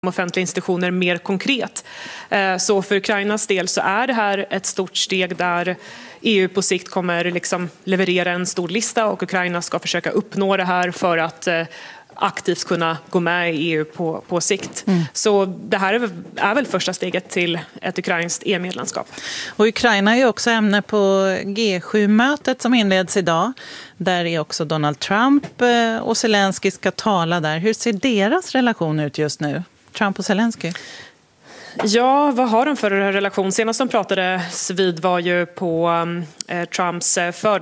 offentliga institutioner mer konkret. Så för Ukrainas del så är det här ett stort steg där EU på sikt kommer leverera en stor lista och Ukraina ska försöka uppnå det här för att aktivt kunna gå med i EU på sikt. Så det här är väl första steget till ett ukrainskt EU-medlemskap. Och Ukraina är också ämne på G7-mötet som inleds idag. Där är också Donald Trump och Zelensky ska tala där. Hur ser deras relation ut just nu? Trump och Zelensky? Ja, vad har de för relation? Senast de pratades vid var ju på Trumps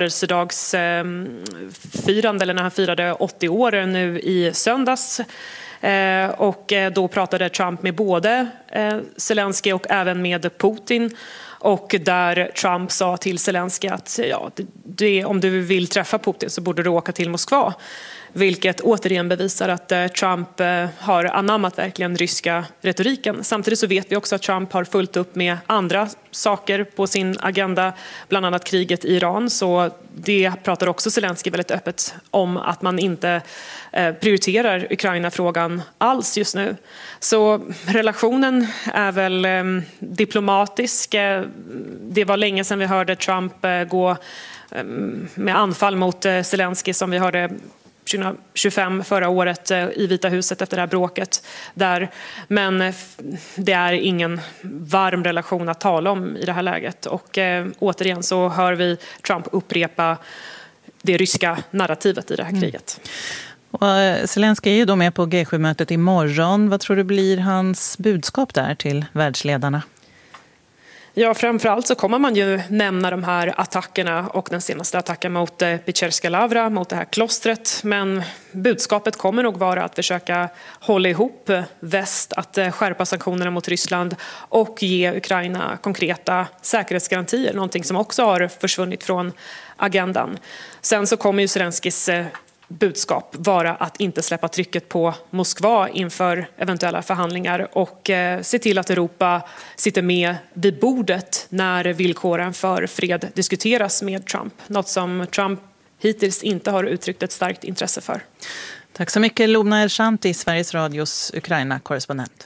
födelsedagsfirande, eller när han firade 80 år nu i söndags. Och då pratade Trump med både Zelensky och även med Putin. Och där Trump sa till Zelensky att om du vill träffa Putin så borde du åka till Moskva. Vilket återigen bevisar att Trump har anammat verkligen ryska retoriken. Samtidigt så vet vi också att Trump har fullt upp med andra saker på sin agenda, bland annat kriget i Iran. Så det pratar också Zelensky väldigt öppet om, att man inte prioriterar Ukraina-frågan alls just nu. Så relationen är väl diplomatisk. Det var länge sedan vi hörde Trump gå med anfall mot Zelensky som vi hörde 2025 förra året i Vita huset efter det här bråket där. Men det är ingen varm relation att tala om i det här läget. Och återigen så hör vi Trump upprepa det ryska narrativet i det här kriget. Och Zelensky är ju då med på G7-mötet imorgon. Vad tror du blir hans budskap där till världsledarna? Ja, framförallt så kommer man ju nämna de här attackerna och den senaste attacken mot Pečerska Lavra, mot det här klostret. Men budskapet kommer nog vara att försöka hålla ihop väst, att skärpa sanktionerna mot Ryssland och ge Ukraina konkreta säkerhetsgarantier. Någonting som också har försvunnit från agendan. Sen så kommer ju Zelenskys budskap vara att inte släppa trycket på Moskva inför eventuella förhandlingar och se till att Europa sitter med vid bordet när villkoren för fred diskuteras med Trump. Något som Trump hittills inte har uttryckt ett starkt intresse för. Tack så mycket, Lubna Elshanti, Sveriges Radios Ukraina-korrespondent.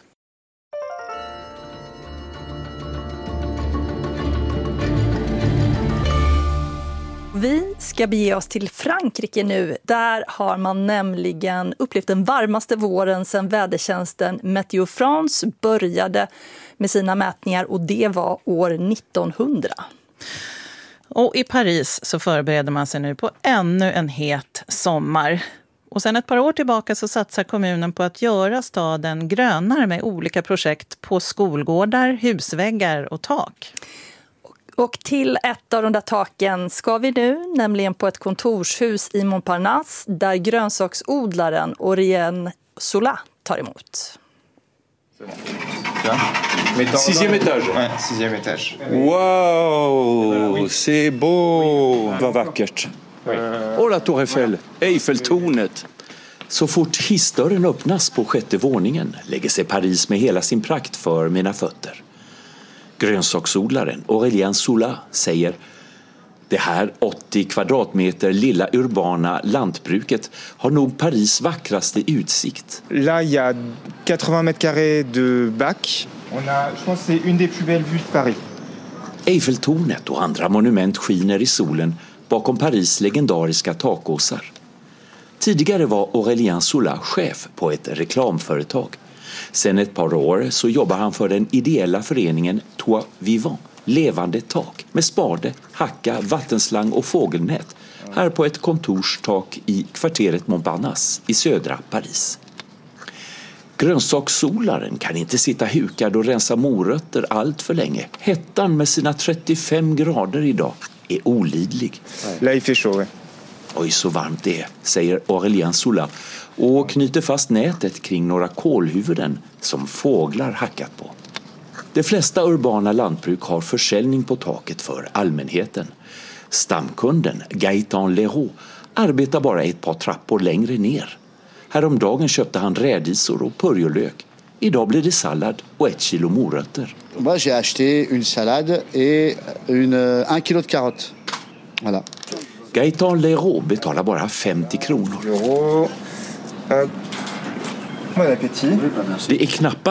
Vi ska bege oss till Frankrike nu. Där har man nämligen upplevt den varmaste våren sedan vädertjänsten Météo France började med sina mätningar, och det var år 1900. Och i Paris så förbereder man sig nu på ännu en het sommar. Och sedan ett par år tillbaka så satsar kommunen på att göra staden grönare med olika projekt på skolgårdar, husväggar och tak. Och till ett av de där taken ska vi nu, nämligen på ett kontorshus i Montparnasse där grönsaksodlaren Aurélien Sola tar emot. Sixième étage. Ouais, sixième étage. Wow, c'est beau. Vad vackert. Och la Tour Eiffel, Eiffeltornet. Så fort hissdörren öppnas på 6:e våningen lägger sig Paris med hela sin prakt för mina fötter. Grönsaksodlaren Aurélien Sola säger: det här 80 kvadratmeter lilla urbana lantbruket har nog Paris vackraste utsikt. Là, il y a 80 mètres carrés de bac. Je pense que c'est une des plus belles vues de Paris. Eiffeltornet och andra monument skiner i solen bakom Paris legendariska takåsar. Tidigare var Aurélien Sola chef på ett reklamföretag. Sen ett par år så jobbar han för den ideella föreningen Toit Vivant, levande tak, med spade, hacka, vattenslang och fågelnät här på ett kontorstak i kvarteret Montparnasse i södra Paris. Grönsaksodlaren kan inte sitta hukad och rensa morötter allt för länge. Hettan med sina 35 grader idag är olidlig. Là, il fait chaud, ouais. Oj, så varmt det är, säger Aurélien Sola och knyter fast nätet kring några kålhuvuden som fåglar hackat på. De flesta urbana lantbruk har försäljning på taket för allmänheten. Stamkunden Gaëtan Leroux arbetar bara ett par trappor längre ner. Häromdagen köpte han rädisor och purjolök. Idag blir det sallad och 1 kilo morötter. Moi, j'ai acheté une salade et 1 kilo de carottes. Voilà. Gaëtan Leroux betalar bara 50 kronor. Bon appétit. Det är knappast